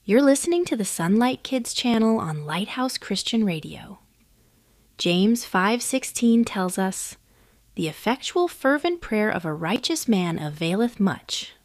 You're listening to the Sunlight Kids channel on Lighthouse Christian Radio. James 5:16 tells us, "The effectual fervent prayer of a righteous man availeth much."